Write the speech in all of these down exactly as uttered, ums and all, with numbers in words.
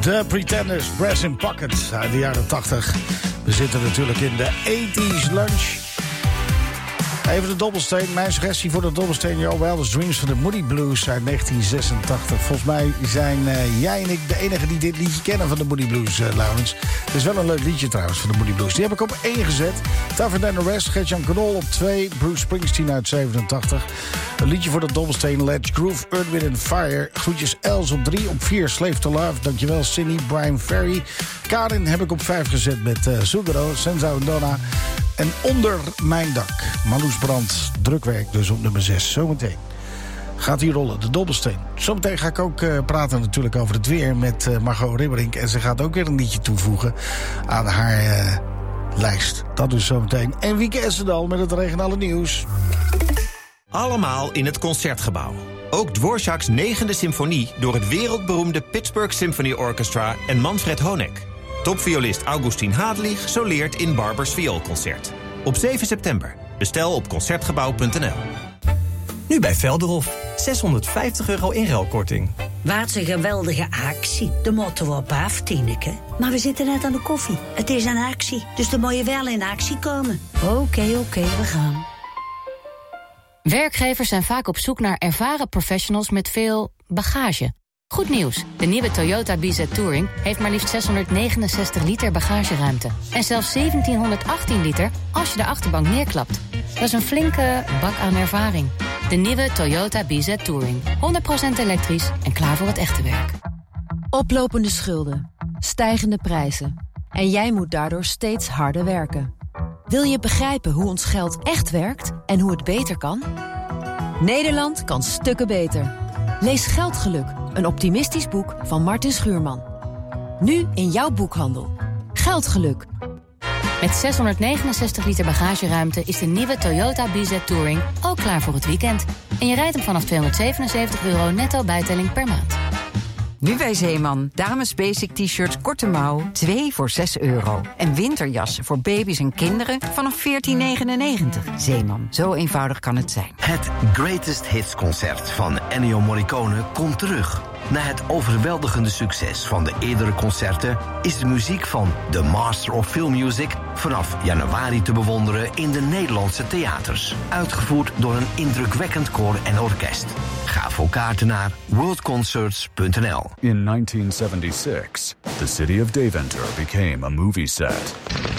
The Pretenders, Brass in Pocket uit de jaren tachtig. We zitten natuurlijk in de tachtig lunch. Even de dobbelsteen. Mijn suggestie voor de dobbelsteen. Joe Wilders Dreams van de Moody Blues uit negentien zesentachtig. Volgens mij zijn uh, jij en ik de enige die dit liedje kennen van de Moody Blues, uh, Laurens. Het is wel een leuk liedje trouwens van de Moody Blues. Die heb ik op één gezet. Tougher Than The Rest, Gert-Jan Knol op twee. Bruce Springsteen uit zevenentachtig. Een liedje voor de dobbelsteen. Let's Groove, Earth, Wind and Fire. Groetjes Els op drie. Op vier Slave to Love. Dankjewel Cindy, Brian Ferry. Karin heb ik op vijf gezet met uh, Sugaro, Senza en Donna. En Onder Mijn Dak. Marloes Brandt, drukwerk dus op nummer zes. Zometeen gaat hij rollen, de dobbelsteen. Zometeen ga ik ook uh, praten natuurlijk over het weer met uh, Margot Ribberink. En ze gaat ook weer een liedje toevoegen aan haar uh, lijst. Dat dus zometeen. En Wieke Essendal met het regionale nieuws. Allemaal in het Concertgebouw. Ook Dvorak's negende symfonie door het wereldberoemde Pittsburgh Symphony Orchestra en Manfred Honeck. Topviolist Augustin Hadelig soleert in Barbers Vioolconcert. Op zeven september. Bestel op concertgebouw punt n l. Nu bij Velderhof. zeshonderdvijftig euro inruilkorting. Wat een geweldige actie. De moeten we op af, Tineke. Maar we zitten net aan de koffie. Het is een actie, dus dan moet je wel in actie komen. Oké, okay, oké, okay, we gaan. Werkgevers zijn vaak op zoek naar ervaren professionals met veel bagage. Goed nieuws, de nieuwe Toyota B Z Touring heeft maar liefst zeshonderdnegenenzestig liter bagageruimte. En zelfs zeventienhonderdachttien liter als je de achterbank neerklapt. Dat is een flinke bak aan ervaring. De nieuwe Toyota B Z Touring. honderd procent elektrisch en klaar voor het echte werk. Oplopende schulden, stijgende prijzen. En jij moet daardoor steeds harder werken. Wil je begrijpen hoe ons geld echt werkt en hoe het beter kan? Nederland kan stukken beter. Lees Geldgeluk, een optimistisch boek van Martin Schuurman. Nu in jouw boekhandel. Geldgeluk. Met zeshonderdnegenenzestig liter bagageruimte is de nieuwe Toyota B Z Touring ook klaar voor het weekend. En je rijdt hem vanaf tweehonderdzevenenzeventig euro netto bijtelling per maand. Nu bij Zeeman. Dames basic t-shirts korte mouw, twee voor zes euro. En winterjassen voor baby's en kinderen vanaf veertien negenennegentig. Zeeman, zo eenvoudig kan het zijn. Het Greatest Hits concert van Ennio Morricone komt terug. Na het overweldigende succes van de eerdere concerten is de muziek van The Master of Film Music vanaf januari te bewonderen in de Nederlandse theaters. Uitgevoerd door een indrukwekkend koor en orkest. Ga voor kaarten naar world concerts punt n l. In nineteen seventy-six, the city of Deventer became a movie set.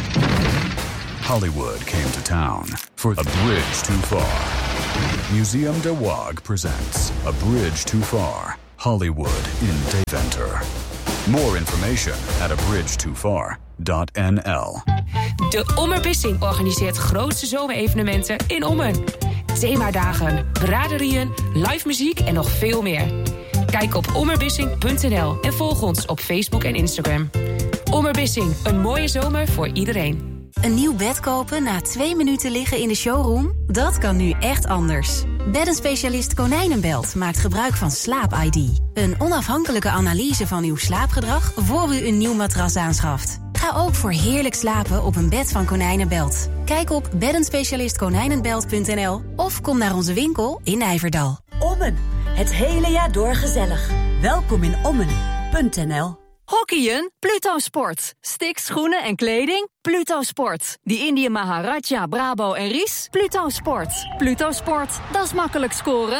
Hollywood came to town for A Bridge Too Far. Museum de Waag presents A Bridge Too Far. Hollywood in Deventer. More information at a bridge too far dot n l. De Ommerbissing organiseert grootste zomerevenementen in Ommen. Themadagen, braderieën, live muziek en nog veel meer. Kijk op ommerbissing punt n l en volg ons op Facebook en Instagram. Ommerbissing, een mooie zomer voor iedereen. Een nieuw bed kopen na twee minuten liggen in de showroom? Dat kan nu echt anders. Beddenspecialist Konijnenbelt maakt gebruik van Slaap I D. Een onafhankelijke analyse van uw slaapgedrag voor u een nieuw matras aanschaft. Ga ook voor heerlijk slapen op een bed van Konijnenbelt. Kijk op beddenspecialist konijnenbelt punt n l of kom naar onze winkel in Nijverdal. Ommen, het hele jaar door gezellig. Welkom in Ommen punt n l. Hockeyen? Pluto Sport. Sticks, schoenen en kleding? Pluto Sport. Die Indië Maharaja, Brabo en Ries? Pluto Sport. Pluto Sport, dat is makkelijk scoren.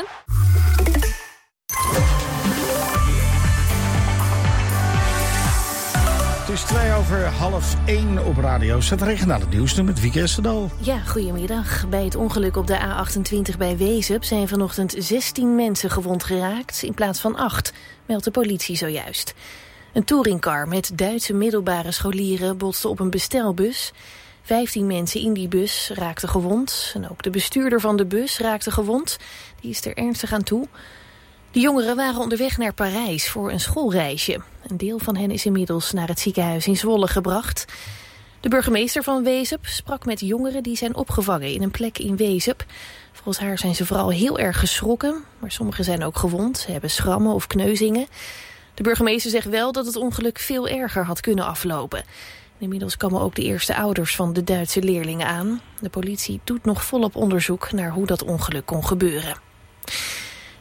Het is twee over half één op radio. Zet regionale nieuws met Wieke Essendal. Ja, goedemiddag. Bij het ongeluk op de A achtentwintig bij Wezep zijn vanochtend zestien mensen gewond geraakt in plaats van acht, meldt de politie zojuist. Een touringcar met Duitse middelbare scholieren botste op een bestelbus. Vijftien mensen in die bus raakten gewond. En ook de bestuurder van de bus raakte gewond. Die is er ernstig aan toe. De jongeren waren onderweg naar Parijs voor een schoolreisje. Een deel van hen is inmiddels naar het ziekenhuis in Zwolle gebracht. De burgemeester van Wezep sprak met jongeren die zijn opgevangen in een plek in Wezep. Volgens haar zijn ze vooral heel erg geschrokken. Maar sommigen zijn ook gewond. Ze hebben schrammen of kneuzingen. De burgemeester zegt wel dat het ongeluk veel erger had kunnen aflopen. Inmiddels komen ook de eerste ouders van de Duitse leerlingen aan. De politie doet nog volop onderzoek naar hoe dat ongeluk kon gebeuren.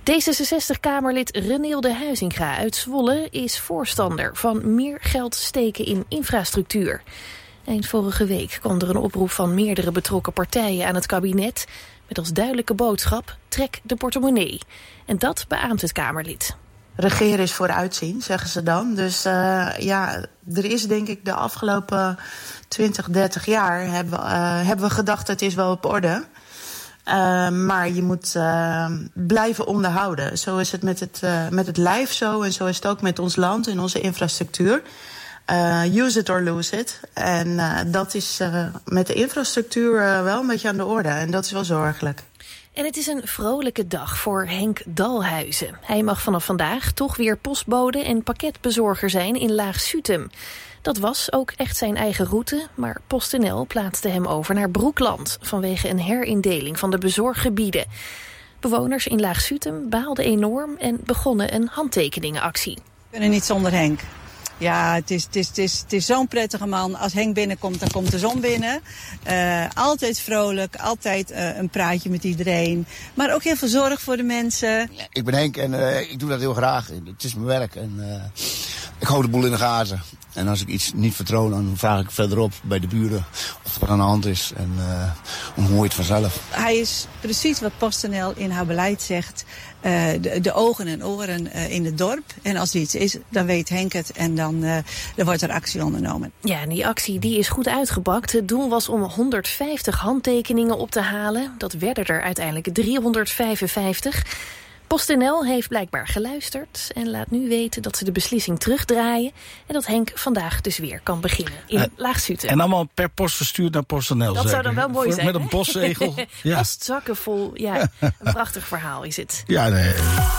D zesenzestig-Kamerlid Renilde Huizinga uit Zwolle is voorstander van meer geld steken in infrastructuur. Eind vorige week kwam er een oproep van meerdere betrokken partijen aan het kabinet met als duidelijke boodschap: trek de portemonnee. En dat beaamt het Kamerlid. Regeren is vooruitzien, zeggen ze dan. Dus uh, ja, er is denk ik de afgelopen twintig, dertig jaar hebben, uh, hebben we gedacht het is wel op orde. Uh, maar je moet uh, blijven onderhouden. Zo is het met het, uh, met het lijf zo en zo is het ook met ons land en onze infrastructuur. Uh, use it or lose it. En uh, dat is uh, met de infrastructuur uh, wel een beetje aan de orde. En dat is wel zorgelijk. En het is een vrolijke dag voor Henk Dalhuizen. Hij mag vanaf vandaag toch weer postbode en pakketbezorger zijn in Laag-Sutem. Dat was ook echt zijn eigen route, maar PostNL plaatste hem over naar Broekland vanwege een herindeling van de bezorggebieden. Bewoners in Laag-Sutem baalden enorm en begonnen een handtekeningenactie. We kunnen niet zonder Henk. Ja, het is, het is, het is, het is zo'n prettige man. Als Henk binnenkomt, dan komt de zon binnen. Uh, altijd vrolijk, altijd uh, een praatje met iedereen. Maar ook heel veel zorg voor de mensen. Ik ben Henk en uh, ik doe dat heel graag. Het is mijn werk en uh, ik hou de boel in de gaten. En als ik iets niet vertrouw, dan vraag ik verderop bij de buren of er wat aan de hand is. En uh, dan hoor je het vanzelf. Hij is precies wat PostNL in haar beleid zegt. Uh, de, de ogen en oren uh, in het dorp. En als er iets is, dan weet Henk het en dan, uh, dan wordt er actie ondernomen. Ja, en die actie die is goed uitgepakt. Het doel was om honderdvijftig handtekeningen op te halen. Dat werden er uiteindelijk driehonderdvijfenvijftig. PostNL heeft blijkbaar geluisterd en laat nu weten dat ze de beslissing terugdraaien en dat Henk vandaag dus weer kan beginnen in uh, Laag-Sutem. En allemaal per post verstuurd naar PostNL. Dat zeker. Zou dan wel mooi Voor, zijn. Met een postzegel. Ja. Postzakken vol. Ja, een prachtig verhaal is het. Ja, nee.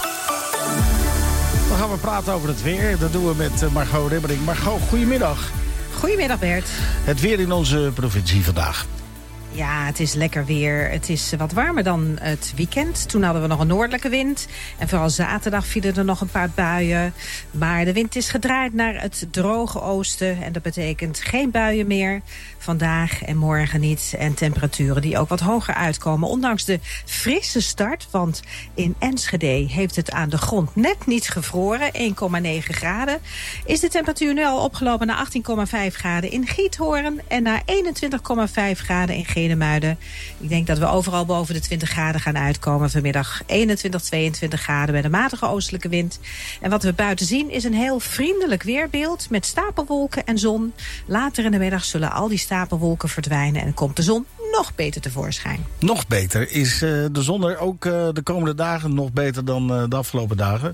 Dan gaan we praten over het weer. Dat doen we met Margot Ribbering. Margot, goedemiddag. Goedemiddag Bert. Het weer in onze provincie vandaag. Ja, het is lekker weer. Het is wat warmer dan het weekend. Toen hadden we nog een noordelijke wind. En vooral zaterdag vielen er nog een paar buien. Maar de wind is gedraaid naar het droge oosten. En dat betekent geen buien meer. Vandaag en morgen niet. En temperaturen die ook wat hoger uitkomen. Ondanks de frisse start. Want in Enschede heeft het aan de grond net niet gevroren. één komma negen graden. Is de temperatuur nu al opgelopen naar achttien komma vijf graden in Giethoorn. En naar eenentwintig komma vijf graden in Genemuiden. Ik denk dat we overal boven de twintig graden gaan uitkomen. Vanmiddag eenentwintig, tweeëntwintig graden met een matige oostelijke wind. En wat we buiten zien is een heel vriendelijk weerbeeld met stapelwolken en zon. Later in de middag zullen al die stapelwolken verdwijnen en komt de zon nog beter tevoorschijn. Nog beter. Is uh, de zon er ook uh, de komende dagen nog beter dan uh, de afgelopen dagen?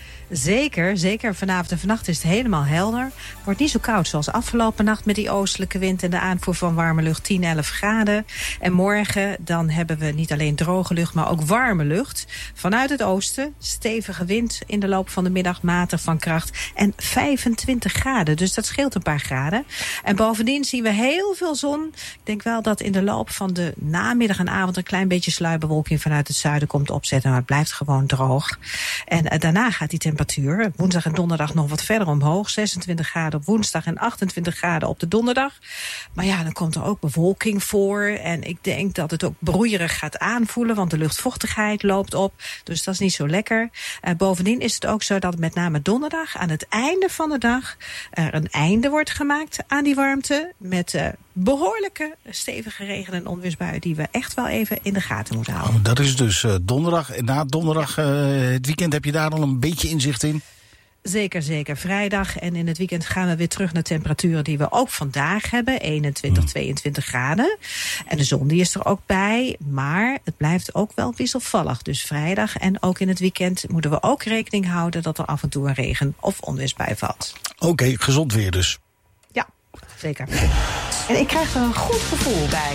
Zeker, zeker. Vanavond en vannacht is het helemaal helder. Wordt niet zo koud zoals afgelopen nacht met die oostelijke wind en de aanvoer van warme lucht tien, elf graden. En morgen dan hebben we niet alleen droge lucht, maar ook warme lucht. Vanuit het oosten, stevige wind in de loop van de middag, matig van kracht en vijfentwintig graden. Dus dat scheelt een paar graden. En bovendien zien we heel veel zon. Ik denk wel dat in de loop van de namiddag en avond een klein beetje sluierbewolking vanuit het zuiden komt opzetten. Maar het blijft gewoon droog. En uh, daarna gaat die temperatuur woensdag en donderdag nog wat verder omhoog. zesentwintig graden op woensdag en achtentwintig graden op de donderdag. Maar ja, dan komt er ook bewolking voor. En ik denk dat het ook broeierig gaat aanvoelen, want de luchtvochtigheid loopt op. Dus dat is niet zo lekker. Uh, bovendien is het ook zo dat met name donderdag aan het einde van de dag er een einde wordt gemaakt aan die warmte. Met uh, behoorlijke stevige regen- en onweersbuien die we echt wel even in de gaten moeten houden. Oh, dat is dus uh, donderdag. En na donderdag, uh, het weekend, heb je daar dan een beetje inzicht in? Zeker, zeker. Vrijdag en in het weekend gaan we weer terug naar temperaturen die we ook vandaag hebben. eenentwintig, tweeëntwintig graden. En de zon die is er ook bij. Maar het blijft ook wel wisselvallig. Dus vrijdag en ook in het weekend moeten we ook rekening houden dat er af en toe een regen- of onweersbui valt. Oké, okay, gezond weer dus. Ja, zeker. En ik krijg er een goed gevoel bij.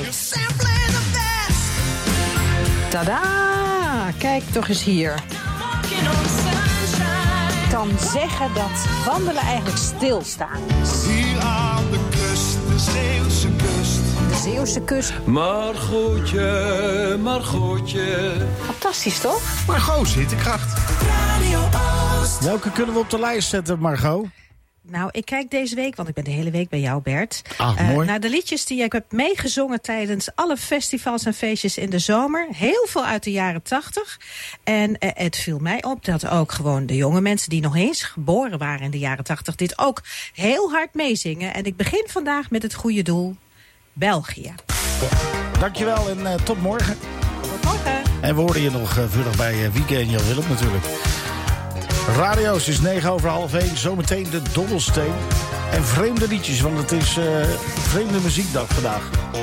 Tada! Kijk toch eens hier. Kan zeggen dat wandelen eigenlijk stilstaan. Hier aan de kust, de Zeeuwse kust. De Zeeuwse kust. Margotje, Margotje. Fantastisch toch? Margot zit de kracht. Radio Oost. Welke kunnen we op de lijst zetten, Margot? Nou, ik kijk deze week, want ik ben de hele week bij jou, Bert. Ah, uh, mooi. Naar de liedjes die ik heb meegezongen tijdens alle festivals en feestjes in de zomer. Heel veel uit de jaren tachtig. En uh, het viel mij op dat ook gewoon de jonge mensen die nog eens geboren waren in de jaren tachtig... dit ook heel hard meezingen. En ik begin vandaag met het goede doel, België. Dankjewel en uh, tot morgen. Tot morgen. En we hoorden je nog uh, vurig bij uh, Wieke en Jan Willem natuurlijk. Radio's is negen over half één. Zometeen de Dobbelsteen. En vreemde liedjes, want het is uh, vreemde muziekdag vandaag.